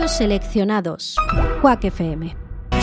Episodios seleccionados. Quack FM.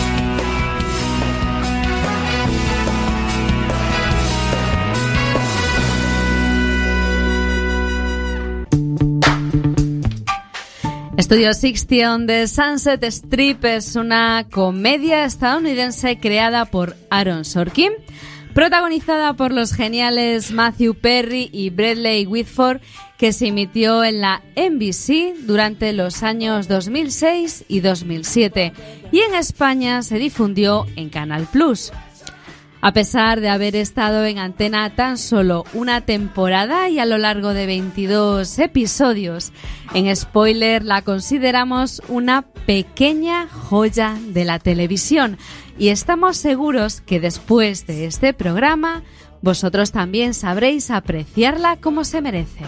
Studio 60 on the Sunset Strip es una comedia estadounidense creada por Aaron Sorkin, protagonizada por los geniales Matthew Perry y Bradley Whitford, que se emitió en la NBC durante los años 2006 y 2007 y en España se difundió en Canal Plus. A pesar de haber estado en antena tan solo una temporada y a lo largo de 22 episodios, en Spoiler la consideramos una pequeña joya de la televisión y estamos seguros que después de este programa vosotros también sabréis apreciarla como se merece.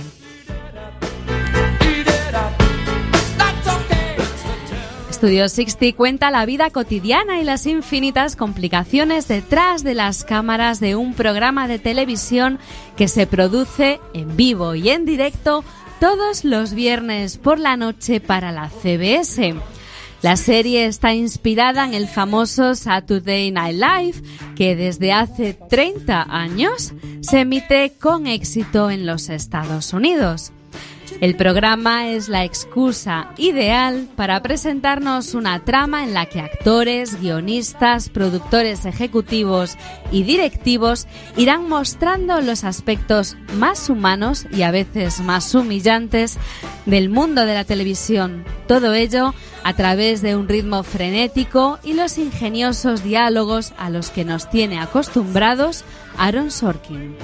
Studio 60 cuenta la vida cotidiana y las infinitas complicaciones detrás de las cámaras de un programa de televisión que se produce en vivo y en directo todos los viernes por la noche para la CBS. La serie está inspirada en el famoso Saturday Night Live, que desde hace 30 años se emite con éxito en los Estados Unidos. El programa es la excusa ideal para presentarnos una trama en la que actores, guionistas, productores ejecutivos y directivos irán mostrando los aspectos más humanos y a veces más humillantes del mundo de la televisión. Todo ello a través de un ritmo frenético y los ingeniosos diálogos a los que nos tiene acostumbrados Aaron Sorkin.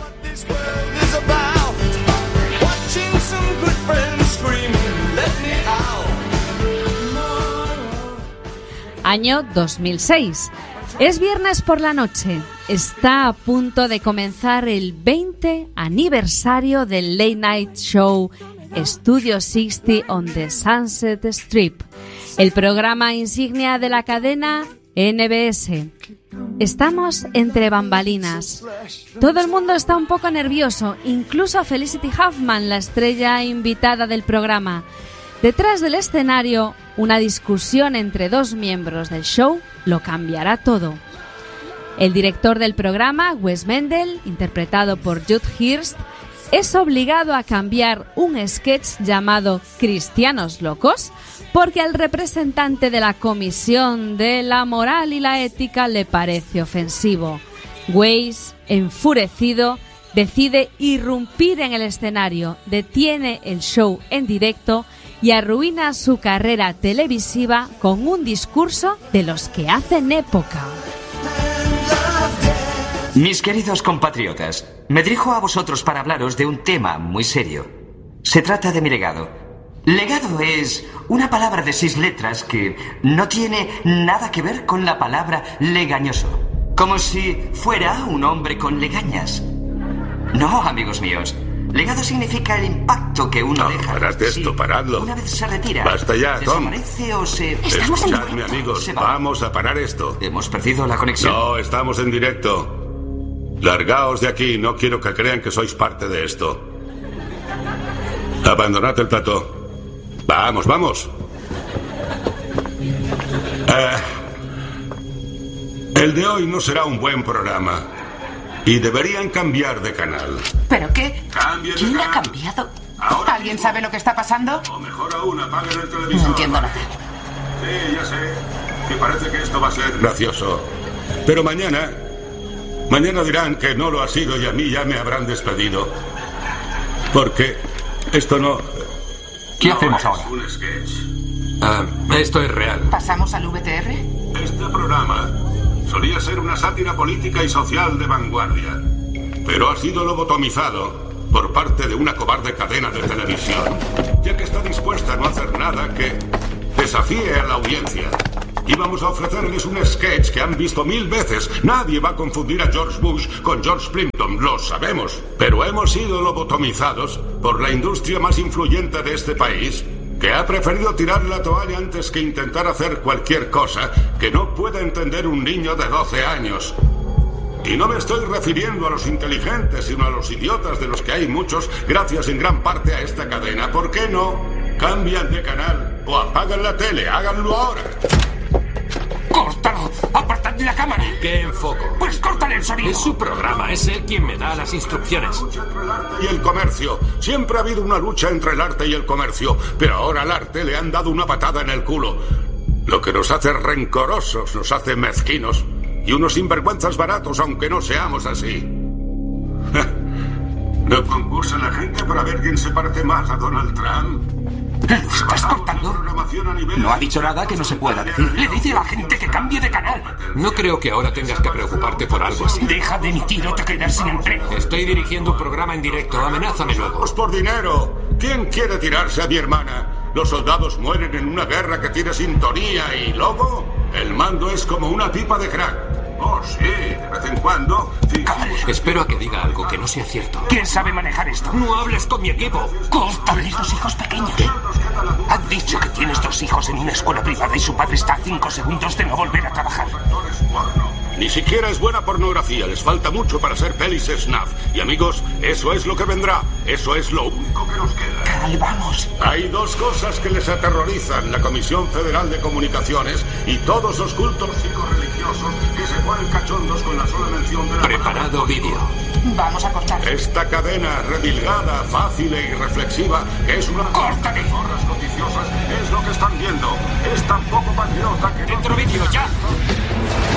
Año 2006. Es viernes por la noche. Está a punto de comenzar el 20 aniversario del late night show Studio 60 on the Sunset Strip, el programa insignia de la cadena NBS. Estamos entre bambalinas. Todo el mundo está un poco nervioso, incluso Felicity Huffman, la estrella invitada del programa. Detrás del escenario, una discusión entre dos miembros del show lo cambiará todo. El director del programa, Wes Mendel, interpretado por Judd Hirsch, es obligado a cambiar un sketch llamado Cristianos Locos porque al representante de la Comisión de la Moral y la Ética le parece ofensivo. Wes, enfurecido, decide irrumpir en el escenario, detiene el show en directo y arruina su carrera televisiva con un discurso de los que hacen época. Mis queridos compatriotas, me dirijo a vosotros para hablaros de un tema muy serio. Se trata de mi legado. Legado es una palabra de 6 letras que no tiene nada que ver con la palabra legañoso. Como si fuera un hombre con legañas. No, amigos míos. Legado significa el impacto que uno deja. Parad esto, paradlo. Una vez se retira. Basta ya, Tom. Desaparece o se... Escuchadme, amigos. Vamos a parar esto. Hemos perdido la conexión. No, estamos en directo. Largaos de aquí. No quiero que crean que sois parte de esto. Abandonad el plató. Vamos, vamos. El de hoy no será un buen programa. Y deberían cambiar de canal. ¿Pero qué? ¿Quién ha canal. cambiado? Ahora ¿Alguien mismo. sabe lo que está pasando? O mejor aún, apaguen el televisor. No entiendo nada. Sí, ya sé. Que parece que esto va a ser gracioso. Pero mañana dirán que no lo ha sido y a mí ya me habrán despedido. Porque esto no... ¿Qué hacemos ahora? Es un sketch. Esto es real. ¿Pasamos al VTR? Este programa solía ser una sátira política y social de vanguardia, pero ha sido lobotomizado por parte de una cobarde cadena de televisión, ya que está dispuesta a no hacer nada que desafíe a la audiencia. Íbamos a ofrecerles un sketch que han visto 1000 veces. Nadie va a confundir a George Bush con George Plimpton, lo sabemos. Pero hemos sido lobotomizados por la industria más influyente de este país, que ha preferido tirar la toalla antes que intentar hacer cualquier cosa que no pueda entender un niño de 12 años. Y no me estoy refiriendo a los inteligentes, sino a los idiotas, de los que hay muchos, gracias en gran parte a esta cadena. ¿Por qué no cambian de canal o apaguen la tele. Háganlo ahora. ¡Córtalo! ¡Apartad la cámara! ¿Qué enfoco? Pues córtale el sonido. Es su programa, es él quien me da las instrucciones. Lucha entre el arte y el comercio. Siempre ha habido una lucha entre el arte y el comercio, pero ahora al arte le han dado una patada en el culo. Lo que nos hace rencorosos, nos hace mezquinos y unos sinvergüenzas baratos, aunque no seamos así. ¿No concursa la gente para ver quién se parece más a Donald Trump? ¿Lo estás cortando? No ha dicho nada que no se pueda decir. Le dice a la gente que cambie de canal. No creo que ahora tengas que preocuparte por algo así. Deja de emitir o te quedas sin empleo. Estoy dirigiendo un programa en directo. Amenázame luego. Vamos por dinero. ¿Quién quiere tirarse a mi hermana? Los soldados mueren en una guerra que tiene sintonía y logo. El mando es como una pipa de crack. Oh, sí, de vez en cuando. Espero a que diga algo que no sea cierto. ¿Quién sabe manejar esto? No hables con mi equipo. Córtale, 2 hijos pequeños. Has dicho que tienes 2 hijos en una escuela privada y su padre está a 5 segundos de no volver a trabajar. Ni siquiera es buena pornografía. Les falta mucho para ser pelis snuff. Y amigos, eso es lo que vendrá. Eso es lo único que nos queda. Cal, vamos. Hay 2 cosas que les aterrorizan: la Comisión Federal de Comunicaciones y todos los cultos psicorreligiosos que se ponen cachondos con la sola mención de la... Preparado vídeo. Vamos a cortar. Esta cadena remilgada, fácil e irreflexiva es una... ¡Córtale! ...zorras noticiosas es lo que están viendo. Es tan poco patriota que... ¡Dentro vídeo, ya!